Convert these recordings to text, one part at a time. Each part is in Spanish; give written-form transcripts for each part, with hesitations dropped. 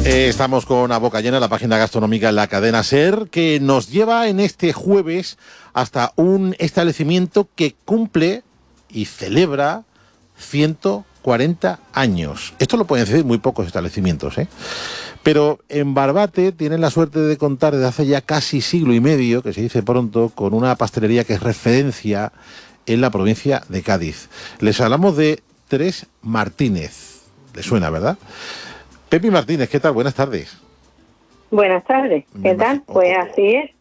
Estamos con A Boca Llena, la página gastronómica en la cadena SER, que nos lleva en este jueves hasta un establecimiento que cumple y celebra 140 años. Esto lo pueden decir muy pocos establecimientos, ¿eh? Pero en Barbate tienen la suerte de contar desde hace ya casi siglo y medio, que se dice pronto, con una pastelería que es referencia en la provincia de Cádiz. Les hablamos de Tres Martínez. ¿Le suena, verdad? Pepi Martínez, ¿qué tal? Buenas tardes. Buenas tardes, ¿qué tal? Pues así es.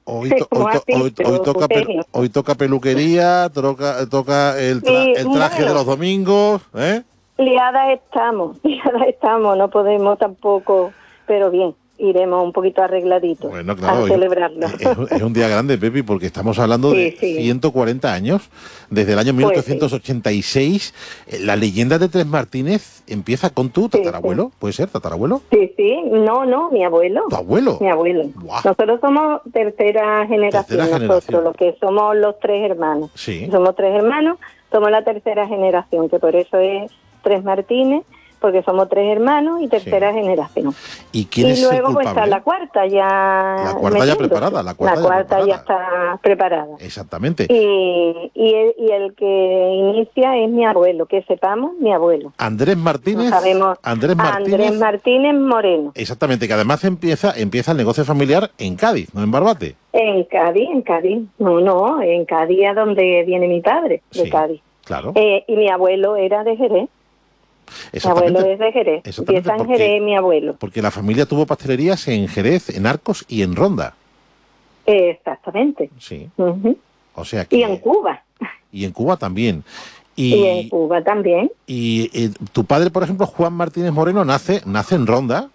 Hoy toca peluquería, toca el traje de los domingos, ¿eh? Liadas estamos, no podemos tampoco, pero bien, iremos un poquito arregladitos a celebrarlo. Es un día grande, Pepi, porque estamos hablando de 140 años, desde el año 1886. La leyenda de Tres Martínez empieza con tu tatarabuelo, ¿puede ser, tatarabuelo? Sí, no, mi abuelo. ¿Tu abuelo? Mi abuelo. Wow. Nosotros somos tercera generación, nosotros, lo que somos los tres hermanos. Sí. Somos tres hermanos, somos la tercera generación, que por eso es Tres Martínez, porque somos tres hermanos y tercera generación. ¿Y quién es el culpable? Y luego pues está la cuarta ya. La cuarta ya preparada. La cuarta ya está preparada. Exactamente. Y el que inicia es mi abuelo, que sepamos, mi abuelo. Andrés Martínez. No sabemos. Andrés Martínez Moreno. Exactamente, que además empieza el negocio familiar en Cádiz, no en Barbate. En Cádiz. No, en Cádiz, a donde viene mi padre, de Cádiz. Claro. Y mi abuelo era de Jerez. Mi abuelo es de Jerez. Empieza en Jerez mi abuelo. Porque la familia tuvo pastelerías en Jerez, en Arcos y en Ronda. Exactamente. Sí. Uh-huh. O sea que... Y en Cuba. Y en Cuba también. Y en Cuba también. Y tu padre, por ejemplo, Juan Martínez Moreno, nace en Ronda.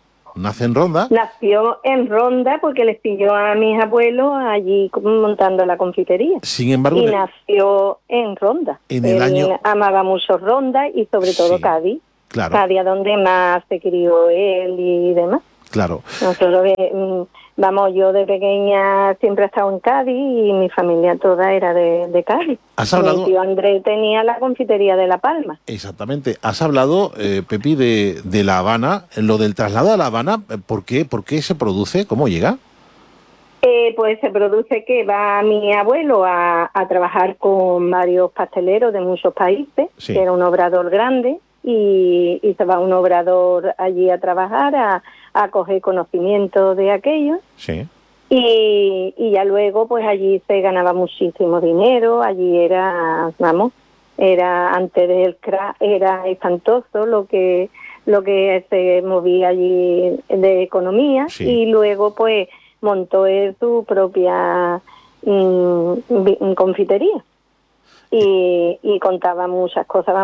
Nació en Ronda porque les pilló a mis abuelos allí montando la confitería. Sin embargo... Y nació en Ronda. Él amaba mucho Ronda y sobre todo Cádiz. Claro. Cádiz, donde más se crió él y demás. Claro. Nosotros, yo de pequeña siempre he estado en Cádiz y mi familia toda era de Cádiz. Mi tío Andrés tenía la confitería de La Palma. Exactamente. Has hablado, Pepi, de La Habana. Lo del traslado a La Habana, ¿por qué se produce? ¿Cómo llega? Pues se produce que va mi abuelo a trabajar con varios pasteleros de muchos países, que era un obrador grande, y se va un obrador allí a trabajar, a coger conocimiento de aquello. Sí. Y ya luego, pues allí se ganaba muchísimo dinero, allí era antes del crack, era espantoso lo que se movía allí de economía, y luego pues montó su propia confitería. Y contaba muchas cosas,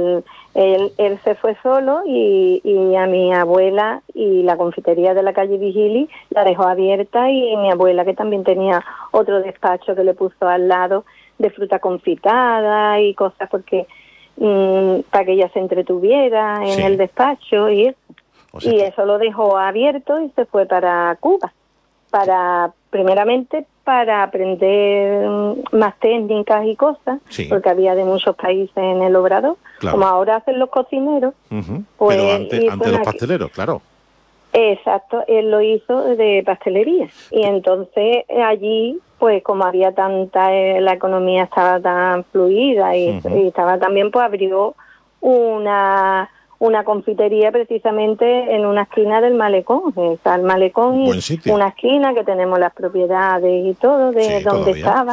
él se fue solo y a mi abuela y la confitería de la calle Vigili la dejó abierta, y mi abuela, que también tenía otro despacho que le puso al lado de fruta confitada y cosas porque para que ella se entretuviera en el despacho y eso. O sea, eso lo dejó abierto y se fue para Cuba, primeramente para aprender más técnicas y cosas, porque había de muchos países en el obrador, como ahora hacen los cocineros. Pues pero ante los pasteleros, claro. Exacto, él lo hizo de pastelería. Y entonces allí, pues como había la economía estaba tan fluida y estaba también, pues abrió una confitería precisamente en una esquina del malecón. Está el malecón y una esquina que tenemos las propiedades y todo de donde estaba.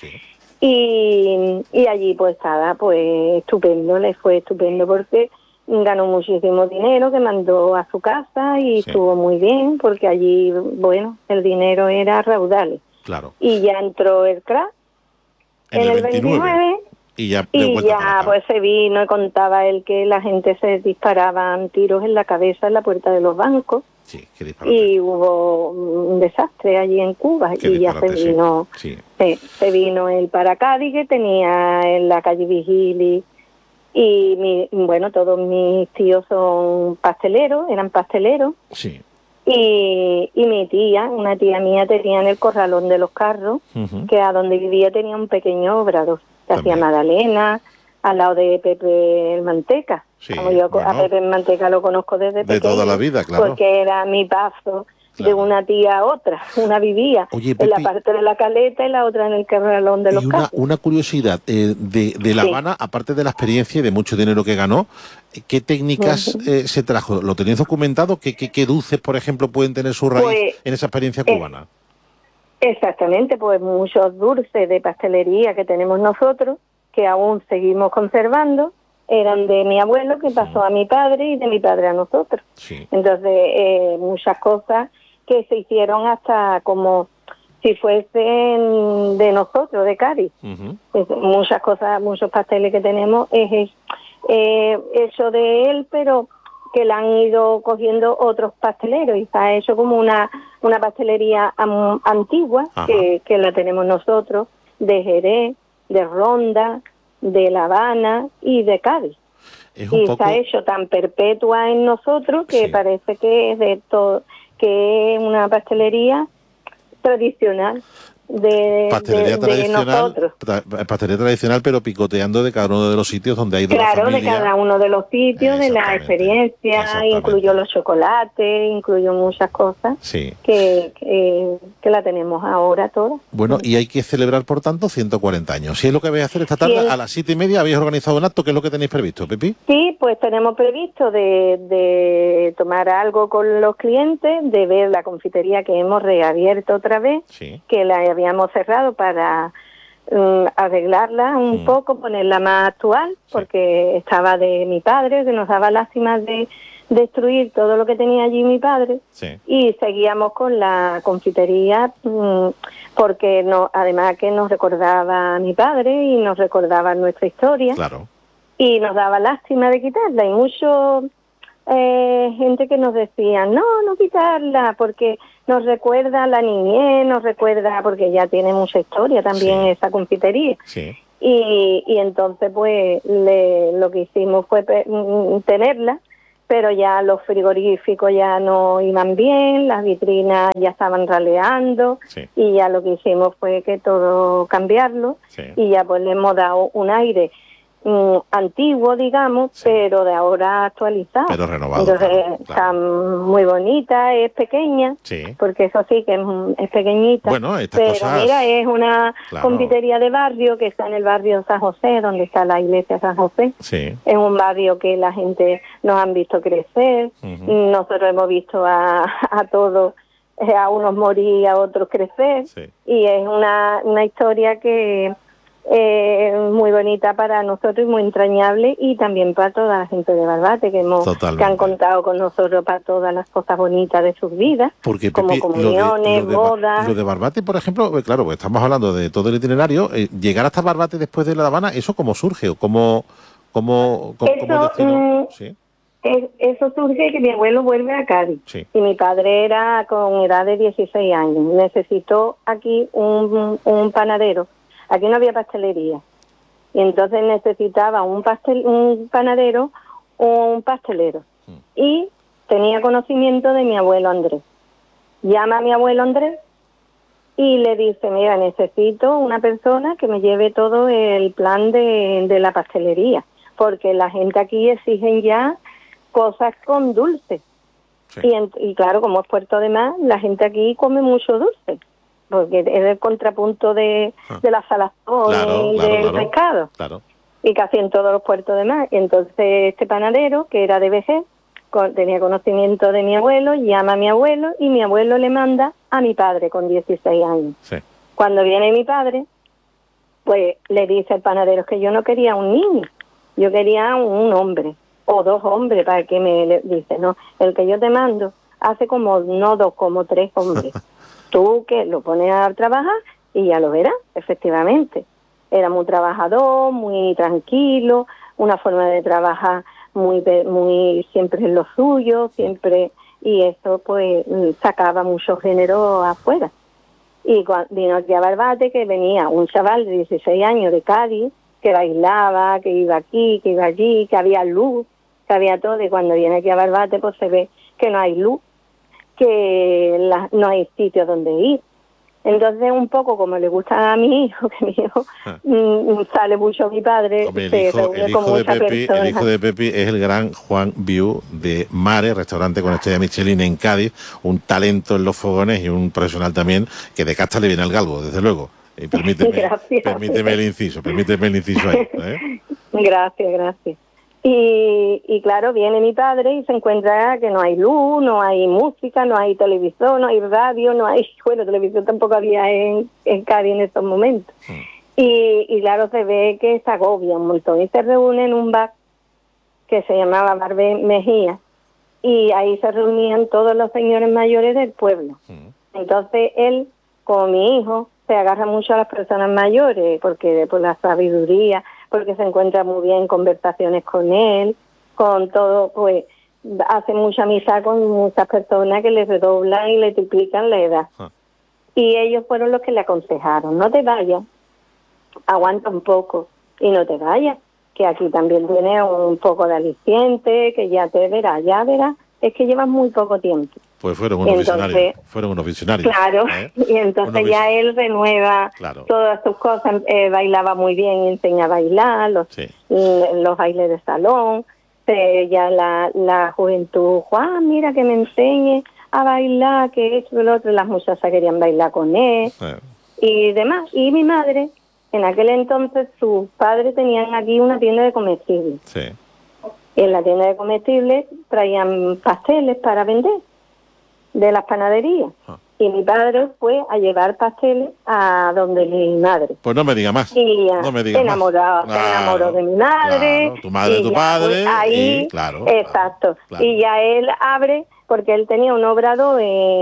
Y allí pues estaba pues estupendo, le fue estupendo porque ganó muchísimo dinero que mandó a su casa y estuvo muy bien porque allí, bueno, el dinero era raudales. Claro. Y ya entró el crack en el 29. Y ya pues se vino y contaba él que la gente se disparaban tiros en la cabeza en la puerta de los bancos. Sí, qué disparate. Y hubo un desastre allí en Cuba. Qué y ya se vino él para Cádiz, que tenía en la calle Vigili. Y todos mis tíos son pasteleros, eran pasteleros. Sí. Y mi tía, una tía mía, tenía en el corralón de los carros, que a donde vivía tenía un pequeño obrador. Se hacía magdalena, al lado de Pepe el Manteca. Sí, Como yo a Pepe Manteca lo conozco desde pequeño, toda la vida, claro. Porque era mi paso de una tía a otra. Una vivía en la parte de la Caleta y la otra en el Carralón de los Campos. Una curiosidad, de La Habana, aparte de la experiencia y de mucho dinero que ganó, ¿qué técnicas se trajo? ¿Lo tenéis documentado? ¿Qué dulces, por ejemplo, pueden tener su raíz en esa experiencia cubana? Exactamente, pues muchos dulces de pastelería que tenemos nosotros, que aún seguimos conservando, eran de mi abuelo, que pasó a mi padre, y de mi padre a nosotros. Sí. Entonces, muchas cosas que se hicieron hasta como si fuesen de nosotros, de Cádiz. Muchas cosas, muchos pasteles que tenemos es hecho de él, pero que la han ido cogiendo otros pasteleros, y está hecho como una pastelería antigua que la tenemos nosotros, de Jerez, de Ronda, de La Habana y de Cádiz. Y está hecho tan perpetua en nosotros que parece que es de todo, que es una pastelería tradicional de nosotros. Pastelería tradicional, pero picoteando de cada uno de los sitios donde ha ido la familia. De cada uno de los sitios, de la experiencia, incluyó los chocolates, incluyó muchas cosas que la tenemos ahora todas. Bueno, y hay que celebrar, por tanto, 140 años. Si es lo que vais a hacer esta tarde, a las 7:30 habéis organizado un acto. ¿Qué es lo que tenéis previsto, Pepi? Sí, pues tenemos previsto de tomar algo con los clientes, de ver la confitería que hemos reabierto otra vez, que la habíamos cerrado para arreglarla un poco, ponerla más actual, porque estaba de mi padre, que nos daba lástima de destruir todo lo que tenía allí mi padre, y seguíamos con la confitería, porque además que nos recordaba a mi padre y nos recordaba nuestra historia, y nos daba lástima de quitarla, y mucho gente que nos decía, no quitarla, porque nos recuerda a la niñez, nos recuerda, porque ya tiene mucha historia también esa confitería. Y entonces pues lo que hicimos fue tenerla, pero ya los frigoríficos ya no iban bien, las vitrinas ya estaban raleando, y ya lo que hicimos fue que todo cambiarlo, y ya pues le hemos dado un aire antiguo, digamos, pero de ahora actualizado. Pero renovado. Entonces está muy bonita, es pequeña, porque eso sí que es pequeñita. Bueno, pero cosas... mira, es una confitería de barrio que está en el barrio San José, donde está la iglesia San José. Es un barrio que la gente nos han visto crecer, nosotros hemos visto a todos, a unos morir, a otros crecer, y es una historia que muy bonita para nosotros y muy entrañable, y también para toda la gente de Barbate que han contado con nosotros para todas las cosas bonitas de sus vidas, porque como comuniones, bodas. Lo de Barbate, por ejemplo, claro, pues estamos hablando de todo el itinerario, llegar hasta Barbate después de La Habana, ¿eso cómo surge o cómo destino? Eso surge que mi abuelo vuelve a Cádiz, y mi padre era con edad de 16 años, necesitó aquí un panadero. Aquí no había pastelería, y entonces necesitaba un panadero o un pastelero, y tenía conocimiento de mi abuelo Andrés. Llama a mi abuelo Andrés y le dice, mira, necesito una persona que me lleve todo el plan de la pastelería, porque la gente aquí exigen ya cosas con dulce. Y claro, como es Puerto de Mar, la gente aquí come mucho dulce, porque es el contrapunto de la salazón y del pescado, y casi en todos los puertos de mar. Y entonces este panadero, que era de vejez, tenía conocimiento de mi abuelo, llama a mi abuelo, y mi abuelo le manda a mi padre con 16 años. Cuando viene mi padre, pues le dice al panadero que yo no quería un niño, yo quería un hombre, o 2 hombres, para que me dice, no, el que yo te mando hace como, no 2, como 3 hombres. Tú que lo pones a trabajar y ya lo verás, efectivamente. Era muy trabajador, muy tranquilo, una forma de trabajar muy siempre en lo suyo, siempre, y eso pues sacaba mucho género afuera. Y cuando vino aquí a Barbate, que venía un chaval de 16 años de Cádiz, que bailaba, que iba aquí, que iba allí, que había luz, que había todo, y cuando viene aquí a Barbate pues se ve que no hay luz, que no hay sitio donde ir, Entonces, un poco como le gusta a mi hijo, que mi hijo sale mucho mi padre, Hombre, se reúne con muchas personas. El hijo de Pepi es el gran Juan Viu de Mare, restaurante con estrella Michelin en Cádiz, un talento en los fogones y un profesional también, que de casta le viene al galgo, desde luego. Y permíteme el inciso ahí. Gracias. Y claro, viene mi padre y se encuentra que no hay luz, no hay música, no hay televisor, no hay radio, no hay... Bueno, televisión tampoco había en Cádiz en estos momentos. Y claro, se ve que se agobia un montón. Y se reúne en un bar que se llamaba Bar Mejía. Y ahí se reunían todos los señores mayores del pueblo. Entonces él, con mi hijo, se agarra mucho a las personas mayores, porque por la sabiduría... porque se encuentra muy bien en conversaciones con él, con todo, pues hace mucha amistad con muchas personas que le redoblan y le triplican la edad. Y ellos fueron los que le aconsejaron, no te vayas, aguanta un poco y no te vayas, que aquí también tiene un poco de aliciente, que ya verás, es que llevas muy poco tiempo. Pues fueron unos visionarios. Claro, y entonces ya él renueva todas sus cosas, bailaba muy bien, enseña a bailar, los bailes de salón, ya la juventud, Juan, mira que me enseñe a bailar, que esto y lo otro, las muchachas querían bailar con él, y demás. Y mi madre, en aquel entonces, sus padres tenían aquí una tienda de comestibles. Y en la tienda de comestibles traían pasteles para vender de las panaderías. Y mi padre fue a llevar pasteles a donde mi madre. Pues no me diga más. Y se enamoró de mi madre. Claro, tu madre, tu padre. Ahí, exacto. Claro. Y ya él abre, porque él tenía un obrador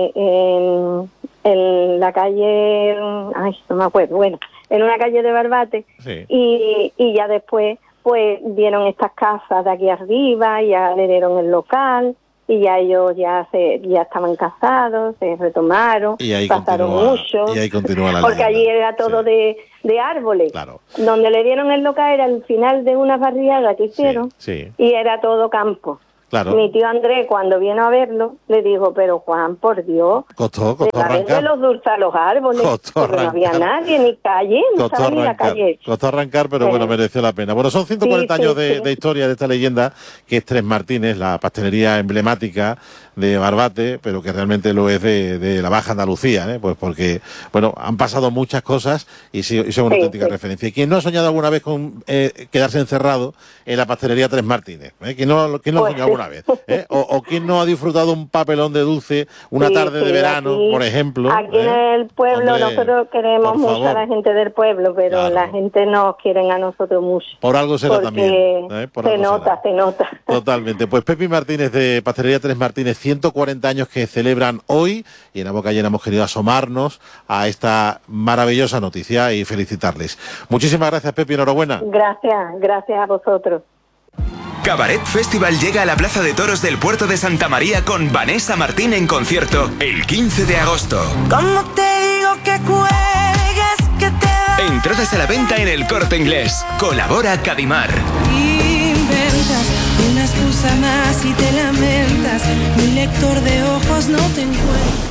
en la calle, no me acuerdo, bueno, en una calle de Barbate. Y ya después, pues, dieron estas casas de aquí arriba, ya le dieron el local. Y ya ellos ya estaban casados, se retomaron, pasaron mucho. Y ahí continúa la porque leyenda. allí era todo de árboles. Claro. Donde le dieron el local era el final de una barriada que hicieron y era todo campo. Claro. Mi tío Andrés, cuando vino a verlo, le dijo, pero Juan, por Dios, costó arrancar. Los dulces a los árboles, porque no había nadie, ni calle, no estaba ni la calle. Costó arrancar, pero bueno, mereció la pena. Bueno, son 140 años de historia de esta leyenda, que es Tres Martínez, la pastelería emblemática de Barbate, pero que realmente lo es de la Baja Andalucía, pues porque, bueno, han pasado muchas cosas y son una auténtica referencia. Y quien no ha soñado alguna vez con quedarse encerrado en la pastelería Tres Martínez, ¿Quién no ha soñado alguna vez? O quién no ha disfrutado un papelón de dulce una tarde de verano, aquí, por ejemplo. Aquí en el pueblo, nosotros queremos mucho a la gente del pueblo, pero la gente nos quiere a nosotros mucho. Por algo será también. Se nota. Totalmente. Pues Pepi Martínez de Pastelería Tres Martínez, 140 años que celebran hoy, y en La Boca Llena hemos querido asomarnos a esta maravillosa noticia y felicitarles. Muchísimas gracias, Pepi, enhorabuena. Gracias a vosotros. Cabaret Festival llega a la Plaza de Toros del Puerto de Santa María con Vanessa Martín en concierto el 15 de agosto. ¿Cómo te digo que cuelgues, que te va? Entradas a la venta en El Corte Inglés. Colabora Cadimar. Inventas una excusa más y te lamentas. Mi lector de ojos no te encuentra.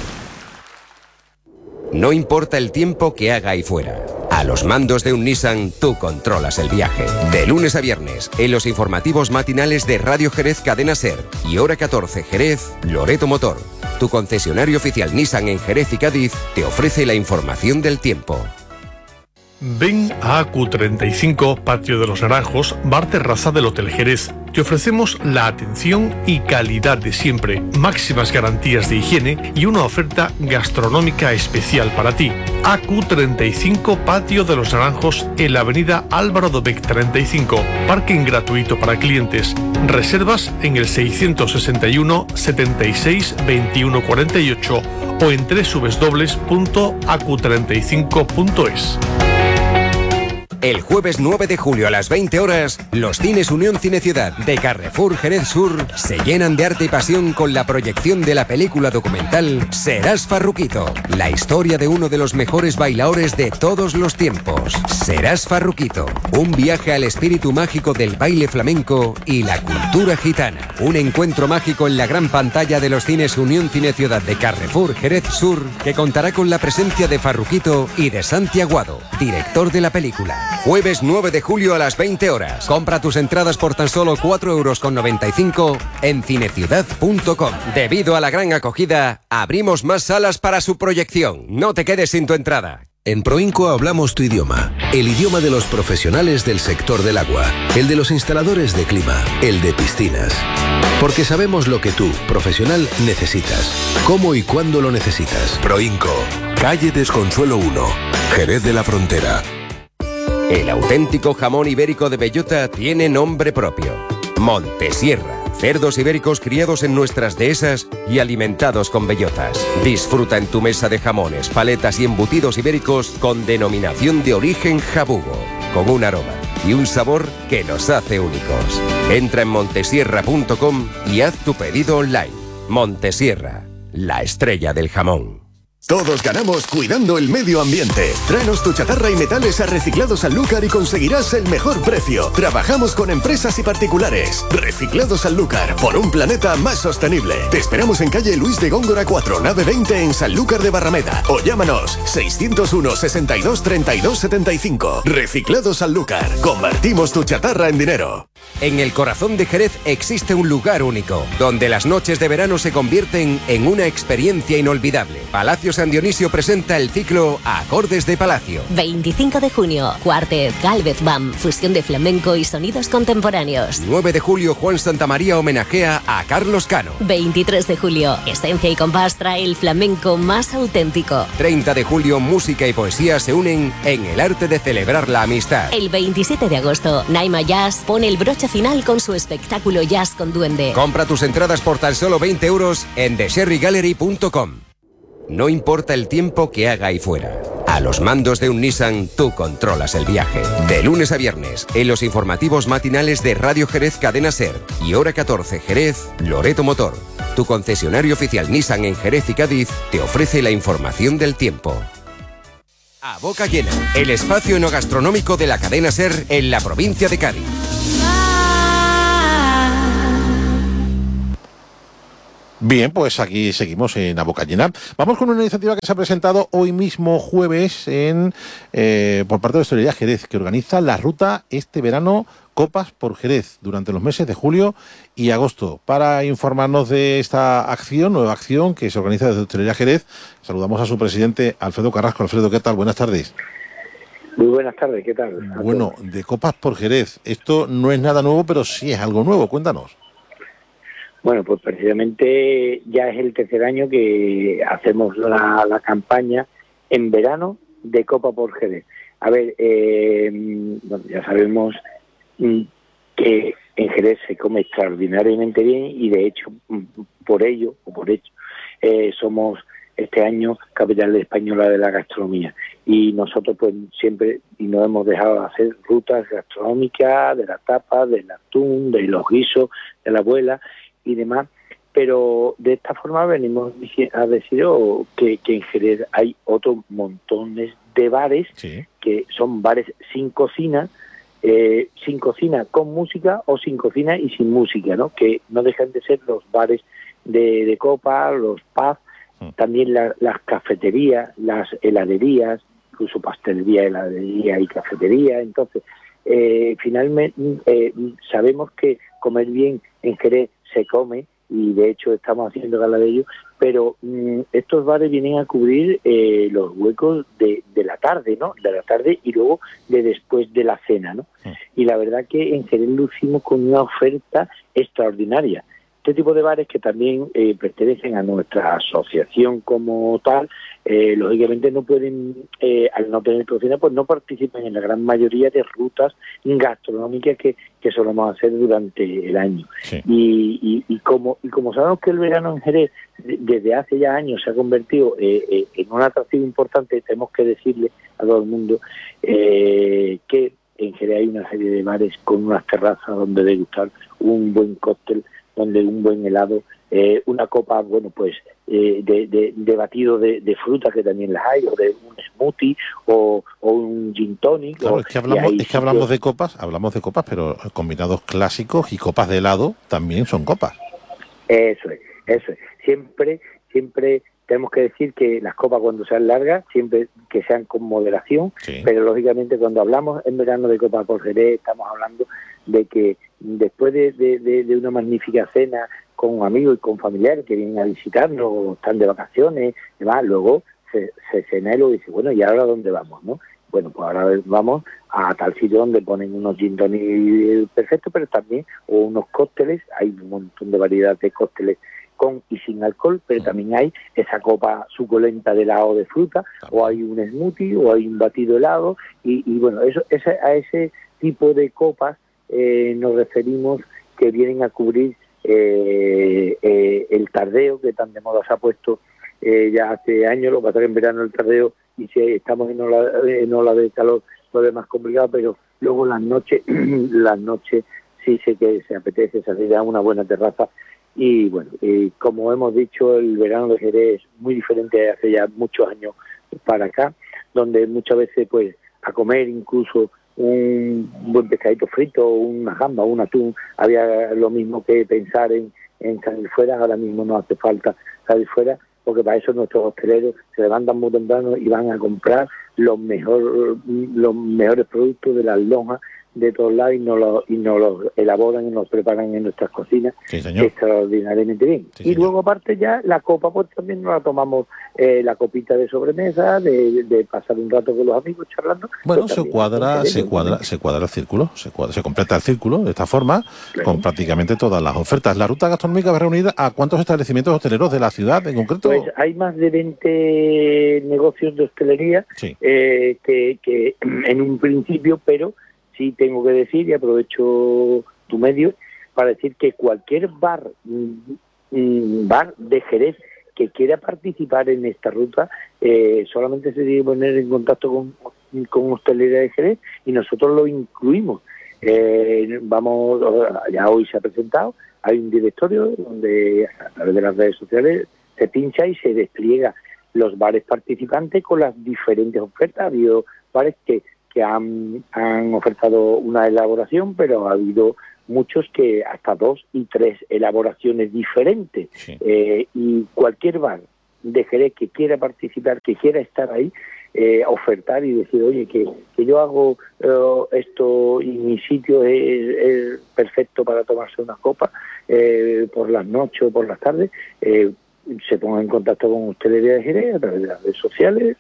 No importa el tiempo que haga ahí fuera. A los mandos de un Nissan, tú controlas el viaje. De lunes a viernes, en los informativos matinales de Radio Jerez Cadena SER y Hora 14 Jerez, Loreto Motor. Tu concesionario oficial Nissan en Jerez y Cádiz te ofrece la información del tiempo. Ven a AQ35, Patio de los Naranjos, bar terraza del Hotel Jerez. Te ofrecemos la atención y calidad de siempre, máximas garantías de higiene y una oferta gastronómica especial para ti. AQ35, Patio de los Naranjos, en la avenida Álvaro Dobech 35. Parking gratuito para clientes. Reservas en el 661 76 21 48 o en www.acu35.es. El jueves 9 de julio a las 20 horas, los cines Unión Cine Ciudad de Carrefour Jerez Sur se llenan de arte y pasión con la proyección de la película documental Serás Farruquito, la historia de uno de los mejores bailaores de todos los tiempos. Serás Farruquito, un viaje al espíritu mágico del baile flamenco y la cultura gitana. Un encuentro mágico en la gran pantalla de los cines Unión Cine Ciudad de Carrefour Jerez Sur, que contará con la presencia de Farruquito y de Santi Aguado, director de la película. Jueves 9 de julio a las 20 horas. Compra tus entradas por tan solo 4,95 € en cineciudad.com. Debido a la gran acogida, abrimos más salas para su proyección. No te quedes sin tu entrada. En Proinco hablamos tu idioma, el idioma de los profesionales del sector del agua, el de los instaladores de clima, el de piscinas. Porque sabemos lo que tú, profesional, necesitas, cómo y cuándo lo necesitas. Proinco, calle Desconsuelo 1, Jerez de la Frontera. El auténtico jamón ibérico de bellota tiene nombre propio: Montesierra. Cerdos ibéricos criados en nuestras dehesas y alimentados con bellotas. Disfruta en tu mesa de jamones, paletas y embutidos ibéricos con denominación de origen jabugo, con un aroma y un sabor que los hace únicos. Entra en montesierra.com y haz tu pedido online. Montesierra, la estrella del jamón. Todos ganamos cuidando el medio ambiente. Tráenos tu chatarra y metales a Reciclados Sanlúcar y conseguirás el mejor precio. Trabajamos con empresas y particulares. Reciclados Sanlúcar, por un planeta más sostenible. Te esperamos en calle Luis de Góngora 4, nave 20 en Sanlúcar de Barrameda. O llámanos 601 62 32 75. Reciclados Sanlúcar. Convertimos tu chatarra en dinero. En el corazón de Jerez existe un lugar único, donde las noches de verano se convierten en una experiencia inolvidable. Palacio San Dionisio presenta el ciclo Acordes de Palacio. 25 de junio, Cuartet, Galvez Bam, fusión de flamenco y sonidos contemporáneos. 9 de julio, Juan Santamaría homenajea a Carlos Cano. 23 de julio, Esencia y Compás trae el flamenco más auténtico. 30 de julio, música y poesía se unen en el arte de celebrar la amistad. El 27 de agosto, Naima Jazz pone el broche final con su espectáculo Jazz con Duende. Compra tus entradas por tan solo 20 € en thesherrygallery.com. No importa el tiempo que haga ahí fuera. A los mandos de un Nissan, tú controlas el viaje. De lunes a viernes, en los informativos matinales de Radio Jerez Cadena Ser y Hora 14 Jerez, Loreto Motor, tu concesionario oficial Nissan en Jerez y Cádiz, te ofrece la información del tiempo. A boca llena, el espacio enogastronómico de la cadena Ser en la provincia de Cádiz. Bien, pues aquí seguimos en A Boca Llena. Vamos con una iniciativa que se ha presentado hoy mismo jueves por parte de Hostelería Jerez, que organiza la ruta este verano Copas por Jerez durante los meses de julio y agosto. Para informarnos de esta acción, nueva acción que se organiza desde Hostelería Jerez, saludamos a su presidente Alfredo Carrasco. Alfredo, ¿qué tal? Buenas tardes. Muy buenas tardes, ¿qué tal? Bueno, de Copas por Jerez, esto no es nada nuevo, pero sí es algo nuevo. Cuéntanos. Bueno, pues precisamente ya es el tercer año que hacemos la campaña en verano de Copa por Jerez. A ver, bueno, ya sabemos que en Jerez se come extraordinariamente bien y de hecho, por ello, somos este año capital española de la gastronomía. Y nosotros pues siempre no hemos dejado de hacer rutas gastronómicas, de la tapa, del atún, de los guisos, de la abuela y demás, pero de esta forma venimos a decir que en Jerez hay otros montones de bares, sí, que son bares sin cocina con música o sin cocina y sin música, ¿no? Que no dejan de ser los bares de copa, los pubs, también las cafeterías, las heladerías, incluso pastelería, heladería y cafetería. Entonces, finalmente sabemos que comer bien en Jerez se come y de hecho estamos haciendo gala de ello, pero estos bares vienen a cubrir los huecos de la tarde, ¿no? De la tarde y luego de después de la cena, ¿no? Y la verdad que en Jerez lo hicimos con una oferta extraordinaria. este tipo de bares que también pertenecen a nuestra asociación como tal, lógicamente no pueden, al no tener cocina, pues no participan en la gran mayoría de rutas gastronómicas que solemos hacer durante el año. Sí. Y como sabemos que el verano en Jerez desde hace ya años se ha convertido en un atractivo importante, tenemos que decirle a todo el mundo que en Jerez hay una serie de bares con unas terrazas donde degustar un buen cóctel, donde un buen helado, una copa, bueno, pues de batido de fruta, que también las hay, o de un smoothie, o un gin tonic. Claro, es que hablamos de copas, pero combinados clásicos y copas de helado también son copas. Eso es. Siempre tenemos que decir que las copas, cuando sean largas, siempre que sean con moderación, sí. Pero lógicamente cuando hablamos en verano de copa por Jerez, estamos hablando de que después de una magnífica cena con amigos y con familiares que vienen a visitarnos o están de vacaciones, demás, luego se cena y luego dice, bueno, ¿y ahora dónde vamos, no? Bueno, pues ahora vamos a tal sitio donde ponen unos gin tonic perfectos, pero también, o unos cócteles, hay un montón de variedad de cócteles con y sin alcohol, pero también hay esa copa suculenta de helado de fruta, o hay un smoothie, o hay un batido helado, y bueno, a ese tipo de copas nos referimos, que vienen a cubrir el tardeo, que tan de moda se ha puesto ya hace años. Lo que pasa es que en verano el tardeo, y si estamos en ola de calor, todo es más complicado, pero luego las noches sí sé que se apetece salir a una buena terraza. Y bueno, como hemos dicho, el verano de Jerez es muy diferente de hace ya muchos años para acá, donde muchas veces pues a comer incluso un buen pescadito frito, una gamba, un atún, había lo mismo que pensar en salir fuera. Ahora mismo no hace falta salir fuera, porque para eso nuestros hosteleros se levantan muy temprano y van a comprar los mejores productos de las lonjas de todos lados, y nos los elaboran y nos preparan en nuestras cocinas, sí, extraordinariamente bien. Sí, y luego aparte ya la copa, pues también nos la tomamos, la copita de sobremesa, de pasar un rato con los amigos charlando. Bueno, se cuadra el círculo, se completa el círculo de esta forma, claro, con prácticamente todas las ofertas. La ruta gastronómica va reunida a ¿cuántos establecimientos hosteleros de la ciudad en concreto? Pues hay más de 20 negocios de hostelería, sí, que en un principio, pero sí tengo que decir, y aprovecho tu medio para decir que cualquier bar de Jerez que quiera participar en esta ruta, solamente se tiene que poner en contacto con Hostelería de Jerez, y nosotros lo incluimos. Ya hoy se ha presentado, hay un directorio donde a través de las redes sociales se pincha y se despliega los bares participantes con las diferentes ofertas. Ha habido bares que han ofertado una elaboración, pero ha habido muchos que hasta 2 y 3 elaboraciones diferentes. Sí. Y cualquier bar de Jerez que quiera participar, que quiera estar ahí, ofertar y decir, oye, que yo hago esto y mi sitio es perfecto para tomarse una copa por las noches o por las tardes, se ponga en contacto con Hostelería de Jerez a través de las redes sociales,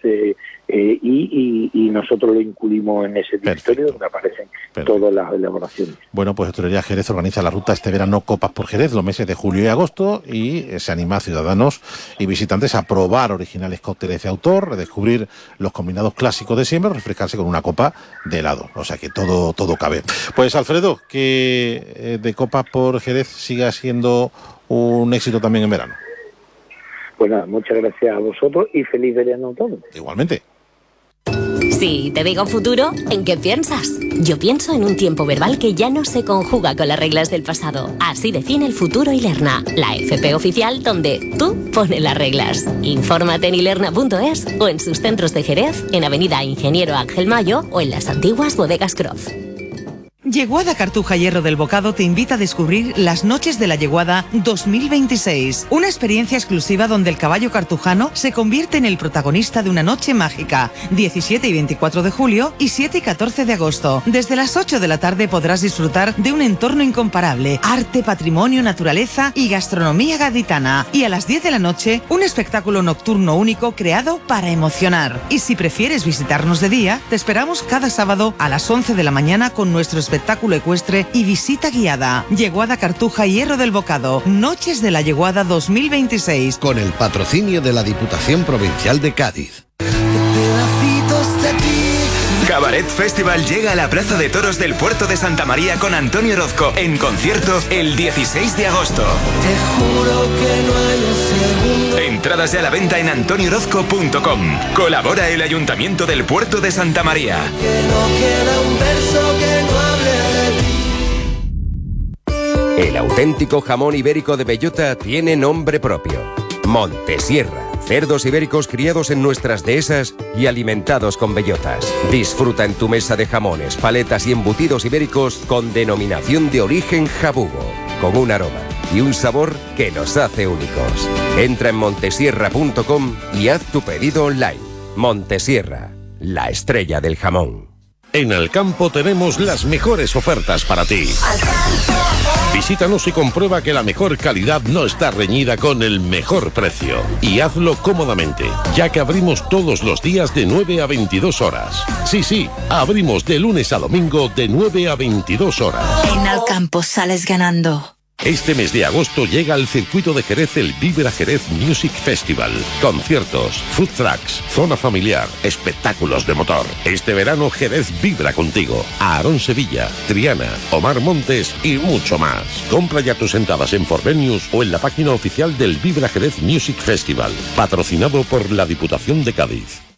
y nosotros lo incluimos en ese directorio donde aparecen todas las elaboraciones. Bueno, pues Hostelería de Jerez organiza la ruta este verano Copas por Jerez, los meses de julio y agosto, y se anima a ciudadanos y visitantes a probar originales cócteles de autor, redescubrir los combinados clásicos de siempre, refrescarse con una copa de helado. O sea que todo cabe. Pues Alfredo, que de Copas por Jerez siga siendo un éxito también en verano. Pues nada, muchas gracias a vosotros y feliz verano a todos. Igualmente. Si te digo futuro, ¿en qué piensas? Yo pienso en un tiempo verbal que ya no se conjuga con las reglas del pasado. Así define el futuro Ilerna, la FP oficial donde tú pones las reglas. Infórmate en ilerna.es o en sus centros de Jerez, en Avenida Ingeniero Ángel Mayo o en las antiguas bodegas Croft. Yeguada Cartuja Hierro del Bocado te invita a descubrir las Noches de la Yeguada 2026, una experiencia exclusiva donde el caballo cartujano se convierte en el protagonista de una noche mágica, 17 y 24 de julio y 7 y 14 de agosto. Desde las 8 de la tarde podrás disfrutar de un entorno incomparable, arte, patrimonio, naturaleza y gastronomía gaditana. Y a las 10 de la noche, un espectáculo nocturno único creado para emocionar. Y si prefieres visitarnos de día, te esperamos cada sábado a las 11 de la mañana con nuestro espectáculo espectáculo ecuestre y visita guiada. Yeguada Cartuja Hierro del Bocado. Noches de la Yeguada 2026. Con el patrocinio de la Diputación Provincial de Cádiz. Cabaret Festival llega a la Plaza de Toros del Puerto de Santa María con Antonio Orozco en concierto el 16 de agosto. Te juro que no hay un segundo. Entradas ya a la venta en antoniorozco.com. Colabora el Ayuntamiento del Puerto de Santa María. Que no queda un verso que no hable de ti. El auténtico jamón ibérico de bellota tiene nombre propio: Montesierra. Cerdos ibéricos criados en nuestras dehesas y alimentados con bellotas. Disfruta en tu mesa de jamones, paletas y embutidos ibéricos con denominación de origen jabugo, con un aroma y un sabor que nos hace únicos. Entra en montesierra.com y haz tu pedido online. Montesierra, la estrella del jamón. En Alcampo tenemos las mejores ofertas para ti. Visítanos y comprueba que la mejor calidad no está reñida con el mejor precio. Y hazlo cómodamente, ya que abrimos todos los días de 9 a 22 horas. Sí, abrimos de lunes a domingo de 9 a 22 horas. En Alcampo sales ganando. Este mes de agosto llega al circuito de Jerez el Vibra Jerez Music Festival. Conciertos, food trucks, zona familiar, espectáculos de motor. Este verano Jerez vibra contigo. Aarón Sevilla, Triana, Omar Montes y mucho más. Compra ya tus entradas en Forvenius o en la página oficial del Vibra Jerez Music Festival, patrocinado por la Diputación de Cádiz.